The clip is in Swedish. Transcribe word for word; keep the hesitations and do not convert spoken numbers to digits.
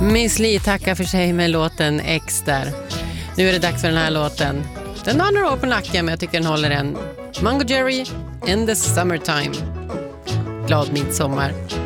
Miss Li tackar för sig med låten X där. Nu är det dags för den här låten. Den har några år på nacken, men jag tycker den håller en. Mungo Jerry in the Summertime. Glad midsommar.